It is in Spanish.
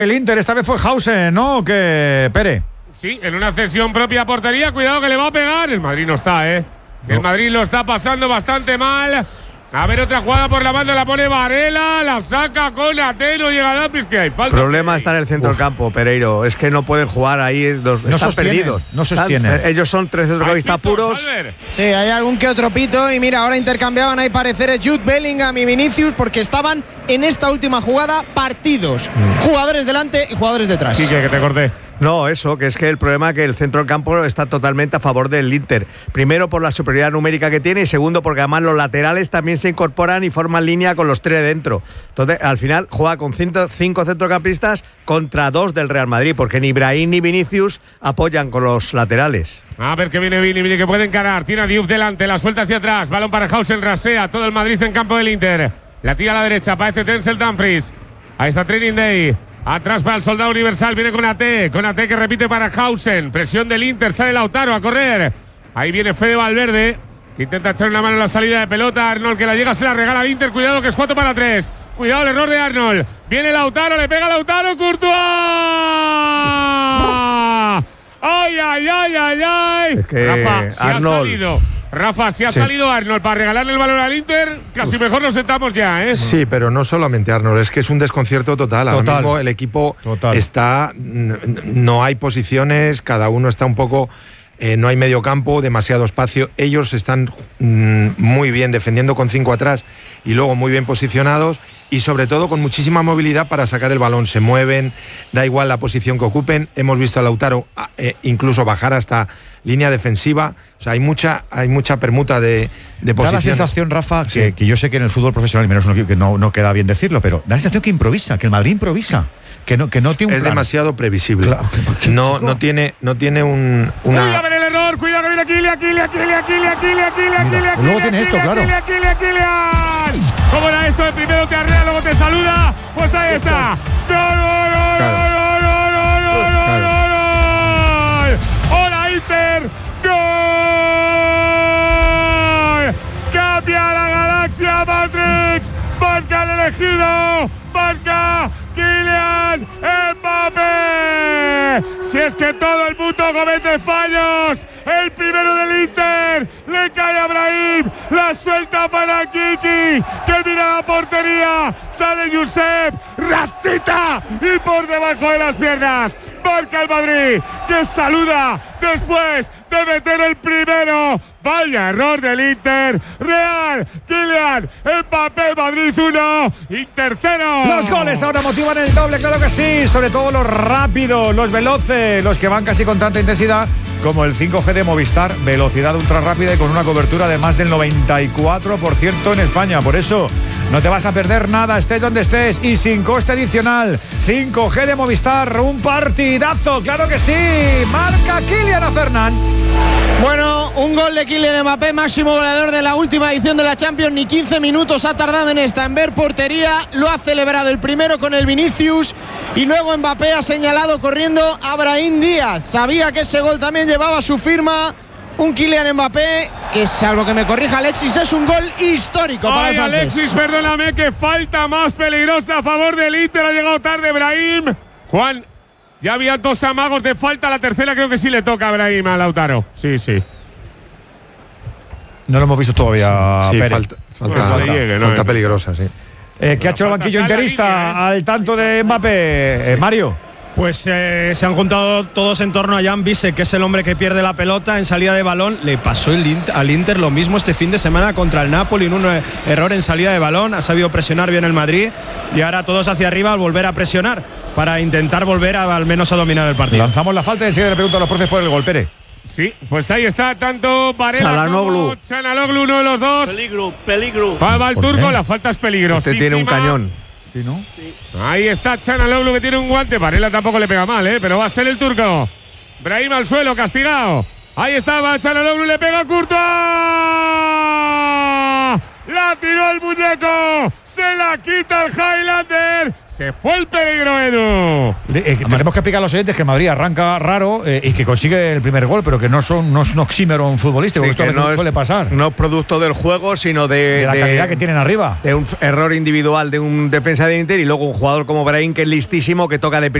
El Inter, esta vez fue Hausen, ¿no? Que Pere. Sí, en una cesión propia a portería. Cuidado que le va a pegar. El Madrid no está, ¿eh? No. El Madrid lo está pasando bastante mal. A ver, otra jugada por la banda, la pone Varela, la saca con Ate, no llega a Dapis, que hay falta. El problema está en el centro del campo, Pereiro. Es que no pueden jugar ahí, están perdidos. No sostienen. Ellos son tres centrocampistas puros. Sí, hay algún que otro pito. Y mira, ahora intercambiaban ahí pareceres Jude Bellingham y Vinicius porque estaban en esta última jugada partidos. Jugadores delante y jugadores detrás. Sí, que te corté. No, eso, que es que el problema es que el centro del campo está totalmente a favor del Inter. Primero por la superioridad numérica que tiene y segundo porque además los laterales también se incorporan y forman línea con los tres dentro. Entonces, al final juega con cinco centrocampistas contra 2 del Real Madrid, porque ni Brahim ni Vinicius apoyan con los laterales. A ver que viene Vini, que puede encarar. Tiene a Diouf delante, la suelta hacia atrás. Balón para Hausen, rasea todo el Madrid en campo del Inter. La tira a la derecha, parece Denzel Dumfries. Ahí está Training Day. Atrás para el Soldado Universal, viene con Ate que repite para Hausen. Presión del Inter, sale Lautaro a correr. Ahí viene Fede Valverde, que intenta echar una mano en la salida de pelota. Arnold que la llega, se la regala al Inter. Cuidado que es 4 para 3. Cuidado el error de Arnold. Viene Lautaro, le pega Lautaro, Courtois. ¡Ay, ay, ay, ay, ay! Es que Rafa, si Arnold. ha salido. Rafa, si ha salido Arnold para regalarle el balón al Inter, casi mejor nos sentamos ya, ¿eh? Sí, pero no solamente Arnold, es que es un desconcierto total. Ahora mismo el equipo está… No hay posiciones, cada uno está un poco… no hay medio campo, demasiado espacio. Ellos están muy bien defendiendo con 5 atrás y luego muy bien posicionados y sobre todo con muchísima movilidad para sacar el balón. Se mueven, da igual la posición que ocupen. Hemos visto a Lautaro incluso bajar hasta línea defensiva. O sea, hay mucha permuta de posiciones. Da la sensación, Rafa, que yo sé que en el fútbol profesional, menos uno que no queda bien decirlo, pero da la sensación que improvisa, que el Madrid improvisa. Que no tiene un plan. Es demasiado previsible. Claro, no tiene una… Uy, a ver el error, cuidado que viene Kylian. Luego tiene esto, claro. Kylian. ¿Cómo era esto? De primero te arrea, luego te saluda. Pues ahí está. ¡Gol! ¡Hola, Inter! ¡Gol! ¡Cambia la galaxia Matrix! ¡Marca el elegido! ¡Marca Kylian Mbappé! Si es que todo el mundo comete fallos, el primero del Inter le cae a Brahim, la suelta para Kiki, que mira la portería, sale Josep, rasita y por debajo de las piernas marca el Madrid, que saluda después de meter el primero. Vaya error del Inter. Real, Kylian Mbappé, Madrid 1, Inter 0. Los goles ahora motivan el doble, claro que sí. Sobre todo los rápidos, los veloces, los que van casi con tanta intensidad como el 5G de Movistar. Velocidad ultra rápida y con una cobertura de más del 94% en España. Por eso no te vas a perder nada, estés donde estés y sin coste adicional. 5G de Movistar, un partidazo, claro que sí. Marca Kylian Fernández. Bueno, un gol de Kylian Mbappé, máximo goleador de la última edición de la Champions. Ni 15 minutos ha tardado en esta, en ver portería. Lo ha celebrado el primero con el Vinicius y luego Mbappé ha señalado corriendo a Brahim Díaz. Sabía que ese gol también llevaba su firma. Un Kylian Mbappé que, salvo que me corrija Alexis, es un gol histórico para el francés. Alexis, perdóname, que falta más peligrosa a favor del Inter. Ha llegado tarde Brahim. Juan, ya había 2 amagos de falta. La tercera creo que sí le toca a Brahim, a Lautaro. Sí. No lo hemos visto todavía. Sí, Pérez. falta peligrosa, sí. ¿Qué ha hecho el banquillo interista al tanto de Mbappé, Mario? Pues se han juntado todos en torno a Jan Bissek, que es el hombre que pierde la pelota en salida de balón. Le pasó al Inter lo mismo este fin de semana contra el Napoli, en un error en salida de balón. Ha sabido presionar bien el Madrid y ahora todos hacia arriba al volver a presionar para intentar volver al menos a dominar el partido. Lanzamos la falta y enseguida le pregunto a los profes por el gol, Pere. Sí, pues ahí está, tanto Varela como Çalhanoğlu, uno de los dos. Peligro. Va el turco, la falta es peligrosísima. Tiene un cañón. ¿Sí, no? Sí. Ahí está Çalhanoğlu, que tiene un guante. Varela tampoco le pega mal, pero va a ser el turco. Brahim al suelo, castigado. Ahí estaba Çalhanoğlu, le pega a Courtois. La tiró el muñeco. Se la quita el Highlander. Se fue el peligro, Edu. Tenemos que explicar a los oyentes que el Madrid arranca raro y que consigue el primer gol, pero que no es un oxímoron futbolístico, esto a veces no suele pasar. No es producto del juego, sino de la calidad que tienen arriba. De un error individual de un defensa de Inter y luego un jugador como Brahim, que es listísimo, que toca de